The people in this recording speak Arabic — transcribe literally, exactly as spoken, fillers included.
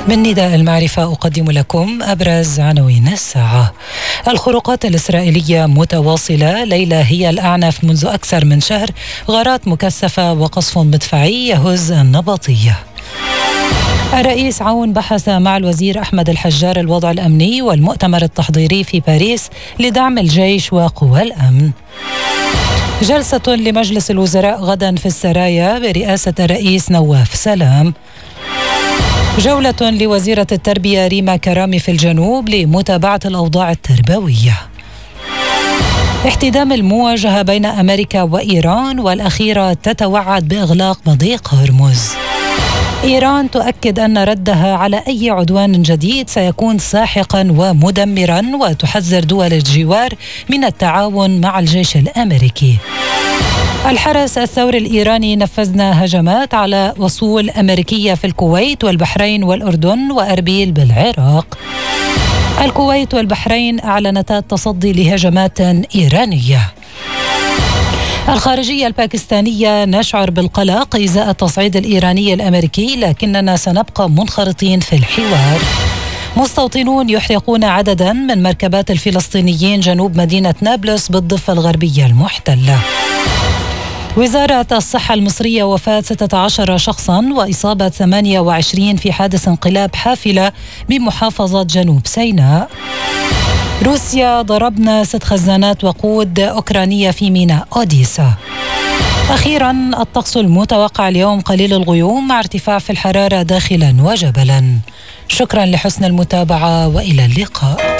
من نداء المعرفة أقدم لكم أبرز عناوين الساعة. الخروقات الإسرائيلية متواصلة، ليلة هي الأعنف منذ أكثر من شهر، غارات مكثفة وقصف مدفعي يهز النبطية. الرئيس عون بحث مع الوزير أحمد الحجار الوضع الأمني والمؤتمر التحضيري في باريس لدعم الجيش وقوى الأمن. جلسة لمجلس الوزراء غدا في السرايا برئاسة الرئيس نواف سلام. جولة لوزيرة التربية ريما كرامي في الجنوب لمتابعة الأوضاع التربوية. احتدام المواجهة بين أمريكا وإيران، والأخيرة تتوعد بإغلاق مضيق هرمز. إيران تؤكد أن ردها على أي عدوان جديد سيكون ساحقا ومدمرا، وتحذر دول الجوار من التعاون مع الجيش الأمريكي. الحرس الثوري الإيراني نفذنا هجمات على وصول أمريكية في الكويت والبحرين والأردن وأربيل بالعراق. الكويت والبحرين أعلنتا التصدي لهجمات إيرانية. الخارجية الباكستانية نشعر بالقلق إزاء التصعيد الإيراني الأمريكي، لكننا سنبقى منخرطين في الحوار. مستوطنون يحرقون عددا من مركبات الفلسطينيين جنوب مدينة نابلس بالضفة الغربية المحتلة. وزارة الصحة المصرية وفاة ستة عشر شخصا وإصابة ثمانية وعشرين في حادث انقلاب حافلة بمحافظة جنوب سيناء. روسيا ضربنا ست خزانات وقود أوكرانية في ميناء أوديسا. أخيرا الطقس المتوقع اليوم قليل الغيوم مع ارتفاع في الحرارة داخلا وجبلا. شكرا لحسن المتابعة وإلى اللقاء.